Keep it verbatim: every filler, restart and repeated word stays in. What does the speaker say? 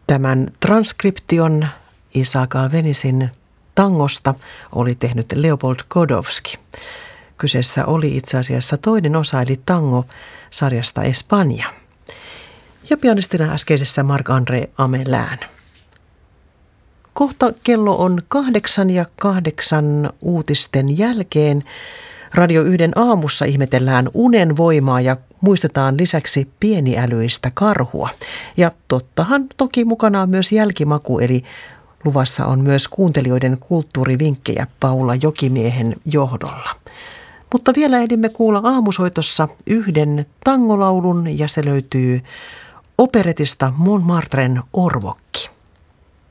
Tämän transkription Isaac Albénizin tangosta oli tehnyt Leopold Godowski. Kyseessä oli itse asiassa toinen osa eli tango sarjasta Espanja. Ja pianistina äskeisessä Marc-André Amelin. Kohta kello on kahdeksan ja kahdeksan uutisten jälkeen. Radio yhden aamussa ihmetellään unen voimaa ja muistetaan lisäksi pieniälyistä karhua. Ja tottahan toki mukana on myös jälkimaku, eli luvassa on myös kuuntelijoiden kulttuurivinkkejä Paula Jokimiehen johdolla. Mutta vielä ehdimme kuulla aamusoitossa yhden tangolaulun ja se löytyy operetista Montmartren Orvokki.